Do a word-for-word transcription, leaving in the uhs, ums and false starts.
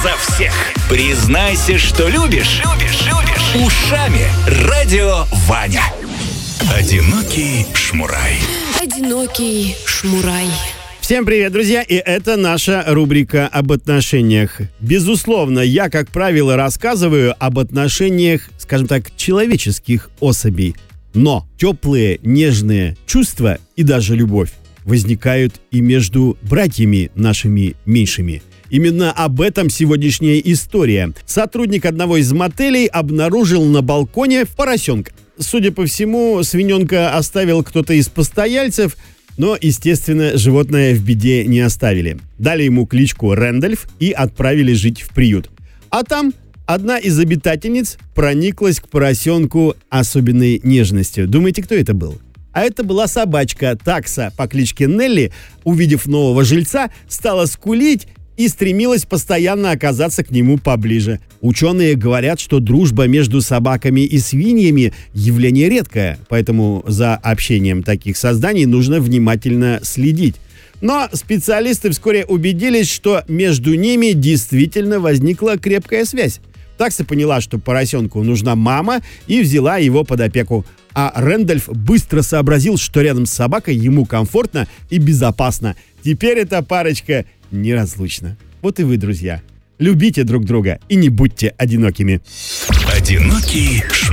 за всех. Признайся, что любишь. Любишь, любишь. Ушами Радио Ваня. Одинокий шмурай. Одинокий шмурай. Всем привет, друзья, и это наша рубрика об отношениях. Безусловно, я, как правило, рассказываю об отношениях, скажем так, человеческих особей. Но теплые, нежные чувства и даже любовь возникают и между братьями нашими меньшими. Именно об этом сегодняшняя история. Сотрудник одного из мотелей обнаружил на балконе поросенка. Судя по всему, свиненка оставил кто-то из постояльцев, но, естественно, животное в беде не оставили. Дали ему кличку Рэндольф и отправили жить в приют. А там одна из обитательниц прониклась к поросенку особенной нежностью. Думаете, кто это был? А это была собачка Такса по кличке Нелли. Увидев нового жильца, стала скулить и стремилась постоянно оказаться к нему поближе. Ученые говорят, что дружба между собаками и свиньями – явление редкое, поэтому за общением таких созданий нужно внимательно следить. Но специалисты вскоре убедились, что между ними действительно возникла крепкая связь. Такса поняла, что поросенку нужна мама, и взяла его под опеку. А Рэндольф быстро сообразил, что рядом с собакой ему комфортно и безопасно. Теперь эта парочка неразлучна. Вот и вы, друзья. Любите друг друга и не будьте одинокими. Одинокий шмурай.